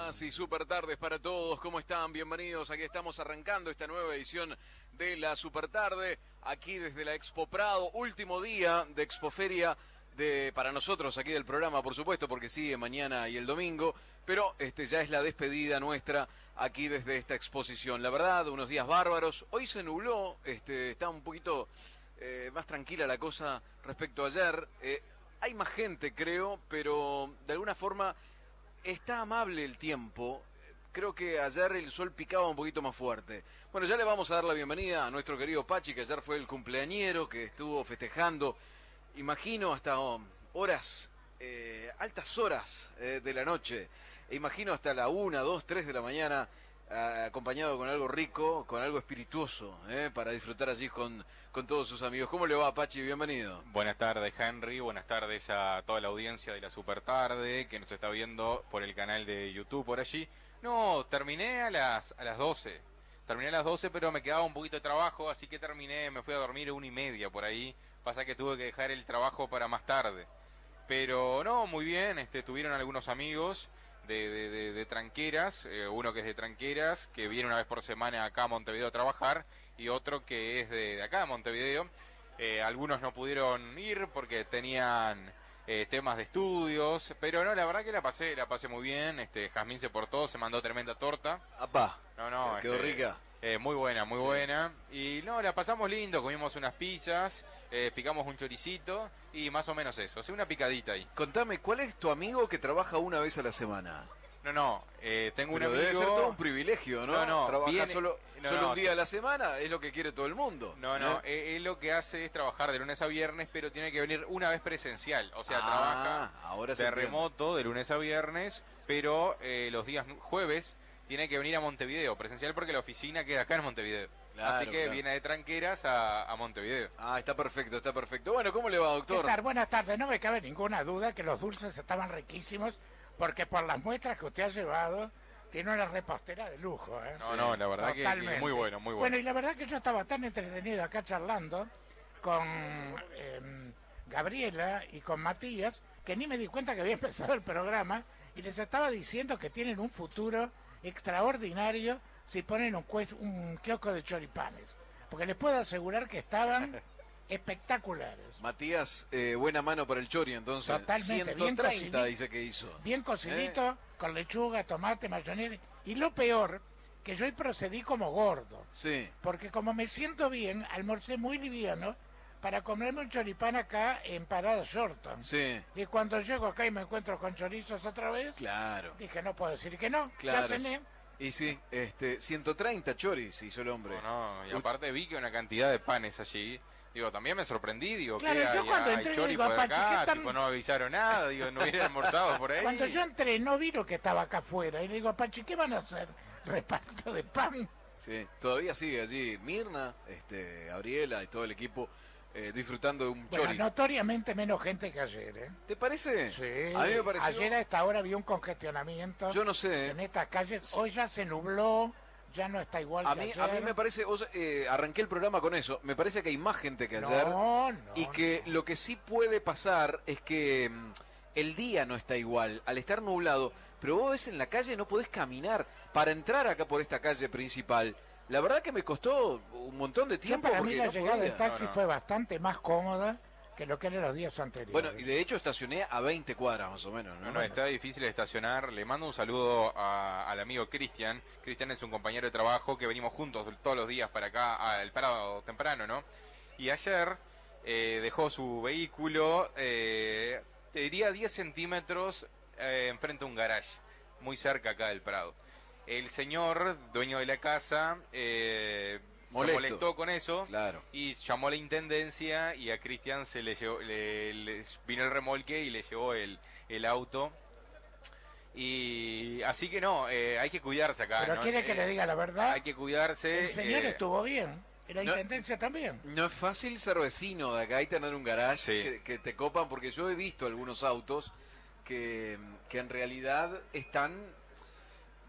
buenas y super tardes para todos. ¿Cómo están? Bienvenidos. Aquí estamos arrancando esta nueva edición de la Super Tarde, aquí desde la Expo Prado, último día de Expoferia para nosotros aquí del programa, por supuesto, porque sigue mañana y el domingo, pero ya es la despedida nuestra aquí desde esta exposición. La verdad, unos días bárbaros. Hoy se nubló, está un poquito más tranquila la cosa respecto a ayer. Hay más gente, creo, pero de alguna forma está amable el tiempo. Creo que ayer el sol picaba un poquito más fuerte. Bueno, ya le vamos a dar la bienvenida a nuestro querido Pachi, que ayer fue el cumpleañero, que estuvo festejando, imagino, hasta horas, altas horas de la noche. Imagino hasta la 1, 2, 3 de la mañana, acompañado con algo rico, con algo espirituoso, para disfrutar allí con todos sus amigos. ¿Cómo le va, Pachi? Bienvenido. Buenas tardes, Henry. Buenas tardes a toda la audiencia de la Super Tarde que nos está viendo por el canal de YouTube por allí. No, terminé a las 12. Terminé a las 12, pero me quedaba un poquito de trabajo, así que terminé, me fui a dormir 1:30 por ahí. Pasa que tuve que dejar el trabajo para más tarde. Pero no, muy bien, tuvieron algunos amigos de Tranqueras, uno que es de Tranqueras, que viene una vez por semana acá a Montevideo a trabajar, y otro que es de acá a Montevideo. Algunos no pudieron ir porque tenían temas de estudios, pero no, la verdad que la pasé muy bien. Jazmín se portó, se mandó tremenda torta. ¡Apá! No, quedó rica. Muy buena, muy buena. Y no, la pasamos lindo, comimos unas pizzas, picamos un choricito y más o menos eso, una picadita ahí. Contame, ¿cuál es tu amigo que trabaja una vez a la semana? No, tengo un amigo... Debe ser todo un privilegio, ¿no? No, trabaja solo un día a la semana, es lo que quiere todo el mundo. Él lo que hace es trabajar de lunes a viernes, pero tiene que venir una vez presencial. O sea, trabaja de remoto de lunes a viernes, pero los días jueves tiene que venir a Montevideo presencial porque la oficina queda acá en Montevideo. Claro, así que viene de Tranqueras a Montevideo. Está perfecto, está perfecto. Bueno, ¿cómo le va, doctor? ¿Qué tal? Buenas tardes. No me cabe ninguna duda que los dulces estaban riquísimos, porque por las muestras que usted ha llevado, tiene una repostera de lujo. No, la verdad que muy bueno, muy bueno. Bueno, y la verdad que yo estaba tan entretenido acá charlando con Gabriela y con Matías, que ni me di cuenta que había empezado el programa, y les estaba diciendo que tienen un futuro extraordinario si ponen un kiosco de choripanes, porque les puedo asegurar que estaban espectaculares. Matías, buena mano para el chori, entonces. Totalmente, 130 dice que hizo. Bien cocidito, con lechuga, tomate, mayonesa. Y lo peor, que yo hoy procedí como gordo. Sí. Porque como me siento bien, almorcé muy liviano para comerme un choripán acá en Parada Shorton. Sí. Y cuando llego acá y me encuentro con chorizos otra vez, claro, dije, no puedo decir que no, claro, ya cené. Y sí, 130 choris hizo el hombre. Y aparte vi que una cantidad de panes allí. Digo, también me sorprendí, digo, claro, que yo cuando entré, hay chori digo, por Pachi, acá, tipo, no avisaron nada, digo, no hubiera almorzado por ahí. Cuando yo entré, no vi lo que estaba acá afuera, y le digo, Pachi, ¿qué van a hacer? ¿Reparto de pan? Sí, todavía sigue allí Mirna, Gabriela y todo el equipo disfrutando de un chori. Notoriamente menos gente que ayer, ¿Te parece? Sí. A mí me pareció... Ayer a esta hora había un congestionamiento. Yo no sé. En estas calles, hoy ya se nubló, ya no está igual que ayer. A mí me parece, arranqué el programa con eso, me parece que hay más gente que ayer. Y que lo que sí puede pasar es que el día no está igual, al estar nublado, pero vos ves en la calle, no podés caminar para entrar acá por esta calle principal. La verdad que me costó un montón de tiempo. Para mí la llegada del taxi fue bastante más cómoda que lo que eran los días anteriores. Bueno, y de hecho estacioné a 20 cuadras más o menos. No, está difícil de estacionar. Le mando un saludo al amigo Cristian. Cristian es un compañero de trabajo que venimos juntos todos los días para acá al Prado temprano, ¿no? Y ayer dejó su vehículo, te diría 10 centímetros enfrente a un garage, muy cerca acá del Prado. El señor, dueño de la casa, se molestó con eso, claro, y llamó a la intendencia y a Cristian se le llevó, vino el remolque y le llevó el auto. Y así que hay que cuidarse acá. Pero quiere que le diga la verdad. Hay que cuidarse. El señor estuvo bien. Y la intendencia también. No es fácil ser vecino de acá y tener un garage que te copan, porque yo he visto algunos autos que en realidad están